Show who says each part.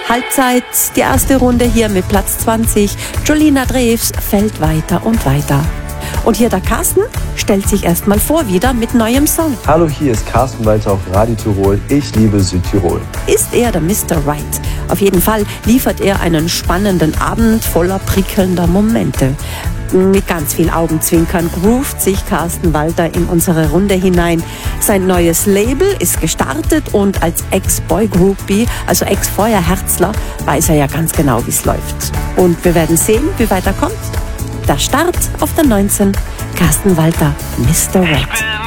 Speaker 1: Halbzeit, die erste Runde hier mit Platz 20. Jolina Drews fällt weiter und weiter. Und hier der Carsten stellt sich erstmal vor wieder mit neuem Song.
Speaker 2: Hallo, hier ist Carsten Walter auf Radio Tirol. Ich liebe Südtirol.
Speaker 1: Ist er der Mr. Right? Auf jeden Fall liefert er einen spannenden Abend voller prickelnder Momente. Mit ganz viel Augenzwinkern groovt sich Carsten Walter in unsere Runde hinein. Sein neues Label ist gestartet und als Ex-Boy-Groupie, also Ex-Feuerherzler, weiß er ja ganz genau, wie es läuft. Und wir werden sehen, wie weit er kommt. Der Start auf der 19. Carsten Walter, Mr. Right.